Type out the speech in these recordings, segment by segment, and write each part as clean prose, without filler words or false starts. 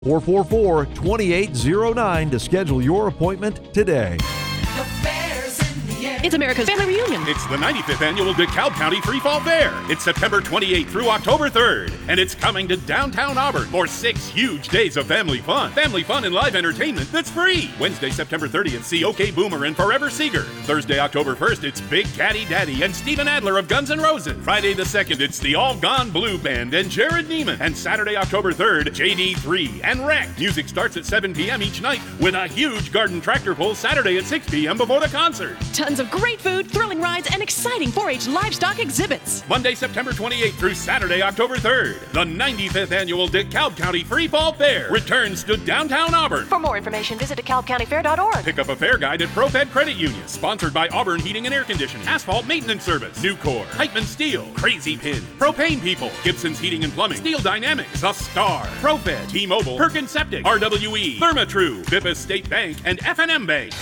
444-2809 to schedule your appointment today. It's America's Family Reunion. It's the 95th annual DeKalb County Free Fall Fair. It's September 28th through October 3rd, and it's coming to downtown Auburn for 6 huge days of family fun. Family fun and live entertainment that's free. Wednesday, September 30th, see OK Boomer and Forever Seeger. Thursday, October 1st, it's Big Caddy Daddy and Steven Adler of Guns N' Roses. Friday the 2nd, it's the All Gone Blue Band and Jared Neiman. And Saturday, October 3rd, JD3 and Wreck. Music starts at 7 p.m. each night with a huge garden tractor pull Saturday at 6 p.m. before the concert. Tons of great food, thrilling rides, and exciting 4-H livestock exhibits. Monday, September 28th through Saturday, October 3rd, the 95th annual DeKalb County Free Fall Fair returns to downtown Auburn. For more information, visit DeKalbCountyFair.org. Pick up a fair guide at ProFed Credit Union. Sponsored by Auburn Heating and Air Conditioning, Asphalt Maintenance Service, Nucor, Heitman Steel, Crazy Pin, Propane People, Gibson's Heating and Plumbing, Steel Dynamics, The Star, ProFed, T-Mobile, Perkins Septic, RWE, Therma-Tru, Bippa State Bank, and F&M Bank.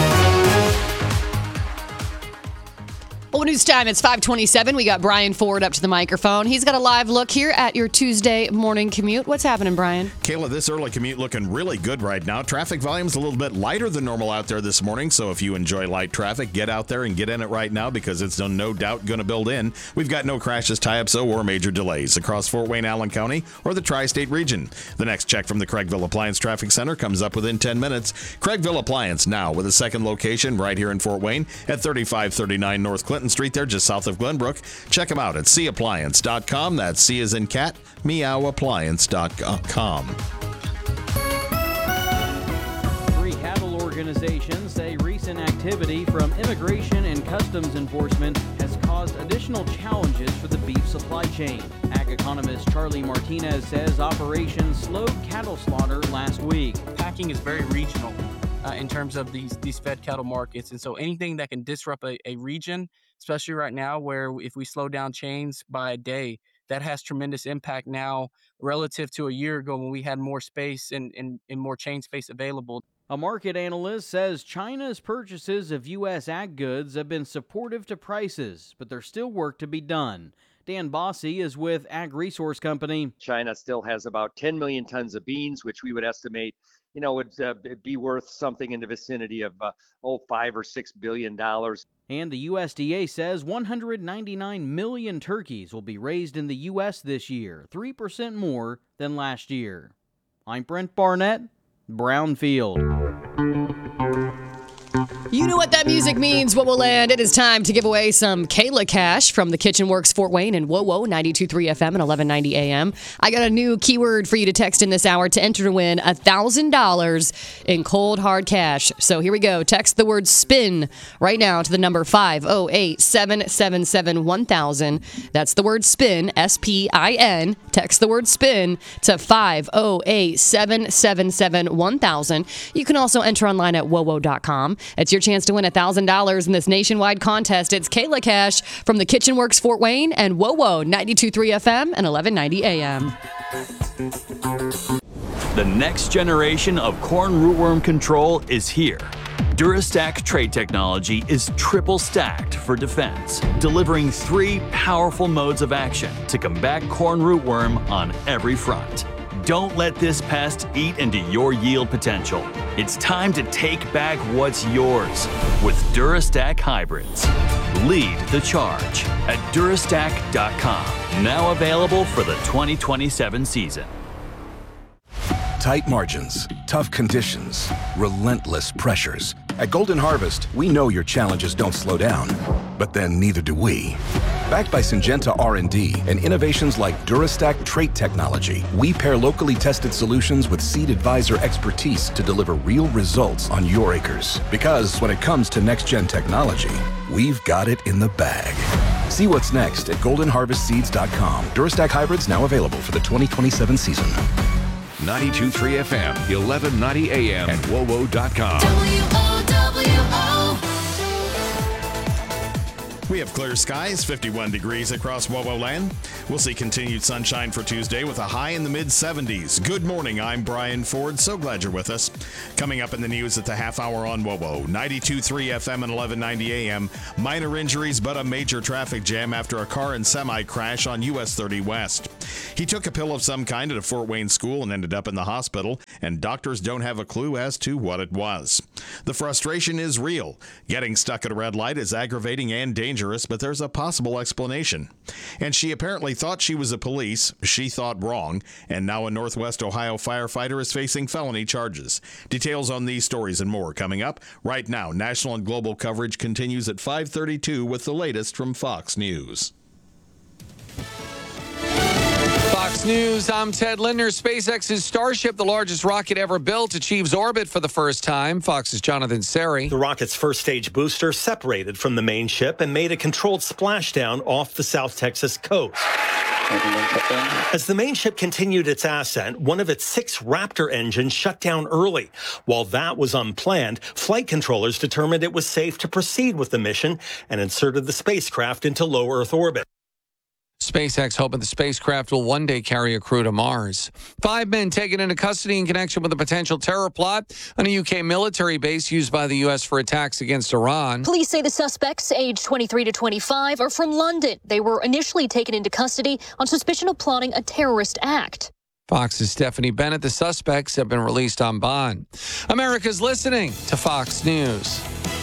Well, news time. It's 5:27. We got Brian Ford up to the microphone. He's got a live look here at your Tuesday morning commute. What's happening, Brian? Kayla, this early commute looking really good right now. Traffic volume's a little bit lighter than normal out there this morning, so if you enjoy light traffic, get out there and get in it right now because it's no doubt going to build in. We've got no crashes, tie-ups, or major delays across Fort Wayne, Allen County, or the Tri-State region. The next check from the Craigville Appliance Traffic Center comes up within 10 minutes. Craigville Appliance now with a second location right here in Fort Wayne at 3539 North Clinton Street there, just south of Glenbrook. Check them out at cappliance.com. That's C as in cat, meowappliance.com. Three cattle organizations say recent activity from Immigration and Customs Enforcement has caused additional challenges for the beef supply chain. Ag economist Charlie Martinez says operations slowed cattle slaughter last week. Packing is very regional in terms of these fed cattle markets, and so anything that can disrupt a region, especially right now where if we slow down chains by a day, that has tremendous impact now relative to a year ago when we had more space and more chain space available. A market analyst says China's purchases of U.S. ag goods have been supportive to prices, but there's still work to be done. Dan Bossy is with Ag Resource Company. China still has about 10 million tons of beans, which we would estimate, would be worth something in the vicinity of $5 or $6 billion. And the USDA says 199 million turkeys will be raised in the U.S. this year, 3% more than last year. I'm Brent Barnett, Brownfield. You know what that music means. What will land? It is time to give away some Kayla cash from the Kitchen Works Fort Wayne and WOWO 92.3 FM and 1190 AM. I got a new keyword for you to text in this hour to enter to win $1,000 in cold hard cash. So here we go. Text the word SPIN right now to the number 508-777-1000. That's the word SPIN, S-P-I-N. Text the word SPIN to 508-777-1000. You can also enter online at WOWO.com. It's your chance to win $1,000 in this nationwide contest. It's Kayla Cash from the Kitchen Works Fort Wayne and WOWO 92.3 FM and 1190 AM. The next generation of corn rootworm control is here. Durastack trait technology is triple stacked for defense, delivering 3 powerful modes of action to combat corn rootworm on every front. Don't let this pest eat into your yield potential. It's time to take back what's yours with Durastack hybrids. Lead the charge at Durastack.com. Now available for the 2027 season. Tight margins, tough conditions, relentless pressures. At Golden Harvest, we know your challenges don't slow down, but then neither do we. Backed by Syngenta R&D and innovations like Durastack trait technology, we pair locally tested solutions with Seed Advisor expertise to deliver real results on your acres. Because when it comes to next-gen technology, we've got it in the bag. See what's next at goldenharvestseeds.com. Durastack hybrids now available for the 2027 season. 92.3 FM, 1190 AM, and WOWO.com. We have clear skies, 51 degrees across WOWO land. We'll see continued sunshine for Tuesday with a high in the mid-70s. Good morning, I'm Brian Ford. So glad you're with us. Coming up in the news at the half hour on WOWO, 92.3 FM and 1190 AM. Minor injuries, but a major traffic jam after a car and semi crash on US 30 West. He took a pill of some kind at a Fort Wayne school and ended up in the hospital, and doctors don't have a clue as to what it was. The frustration is real. Getting stuck at a red light is aggravating and dangerous, but there's a possible explanation. And she apparently thought she was a police. She thought wrong, and now a Northwest Ohio firefighter is facing felony charges. Details on these stories and more coming up. Right now, national and global coverage continues at 5:32 with the latest from Fox News. Fox News, I'm Ted Linder. SpaceX's Starship, the largest rocket ever built, achieves orbit for the first time. Fox's Jonathan Seri. The rocket's first stage booster separated from the main ship and made a controlled splashdown off the South Texas coast. As the main ship continued its ascent, one of its 6 Raptor engines shut down early. While that was unplanned, flight controllers determined it was safe to proceed with the mission and inserted the spacecraft into low Earth orbit. SpaceX hoping the spacecraft will one day carry a crew to Mars. 5 men taken into custody in connection with a potential terror plot on a UK military base used by the U.S. for attacks against Iran. Police say the suspects, aged 23 to 25, are from London. They were initially taken into custody on suspicion of plotting a terrorist act. Fox's Stephanie Bennett. The suspects have been released on bond. America's listening to Fox News.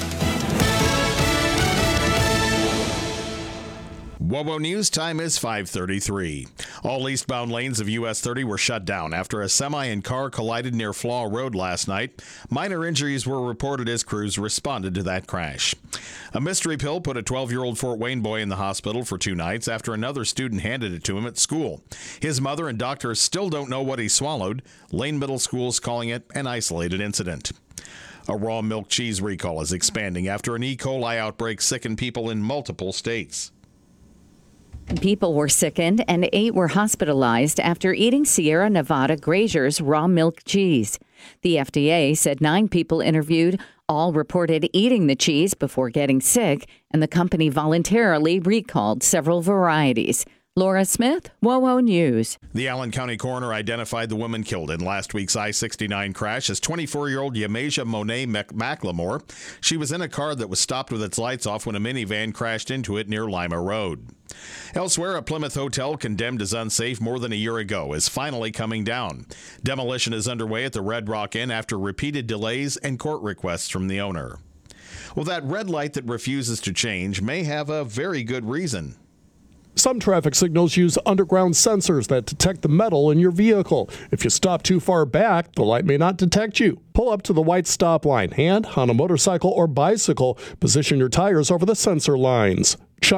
WOWO News time is 5:33. All eastbound lanes of US 30 were shut down after a semi and car collided near Flaw Road last night. Minor injuries were reported as crews responded to that crash. A mystery pill put a 12-year-old Fort Wayne boy in the hospital for 2 nights after another student handed it to him at school. His mother and doctors still don't know what he swallowed. Lane Middle School's calling it an isolated incident. A raw milk cheese recall is expanding after an E. coli outbreak sickened people in multiple states. People were sickened and 8 were hospitalized after eating Sierra Nevada Grazier's raw milk cheese. The FDA said 9 people interviewed all reported eating the cheese before getting sick, and the company voluntarily recalled several varieties. Laura Smith, WOWO News. The Allen County coroner identified the woman killed in last week's I-69 crash as 24-year-old Yamasia Monet McLemore. She was in a car that was stopped with its lights off when a minivan crashed into it near Lima Road. Elsewhere, a Plymouth hotel condemned as unsafe more than a year ago is finally coming down. Demolition is underway at the Red Rock Inn after repeated delays and court requests from the owner. Well, that red light that refuses to change may have a very good reason. Some traffic signals use underground sensors that detect the metal in your vehicle. If you stop too far back, the light may not detect you. Pull up to the white stop line and, on a motorcycle or bicycle, position your tires over the sensor lines.